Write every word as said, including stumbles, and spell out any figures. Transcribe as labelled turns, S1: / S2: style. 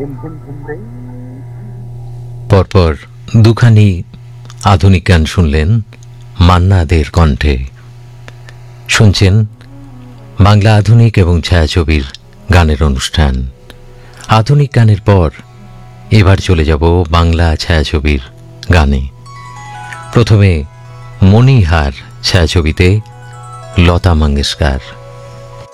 S1: পরপর দুখানি আধুনিক গান শুনলেন মান্না দের কণ্ঠে। শুনছেন বাংলা আধুনিক এবং ছায়াছবির গানের অনুষ্ঠান। আধুনিক গানের পর এবার চলে যাব বাংলা ছায়াছবির গানে। প্রথমে মণিহার ছায়াছবিতে লতা মঙ্গেশকর।